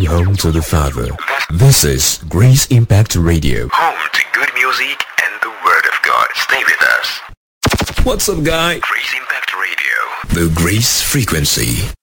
home to the Father. This is Grace Impact Radio. Home to good music and the Word of God. Stay with us. What's up, guy? Grace Impact Radio. The Grace Frequency.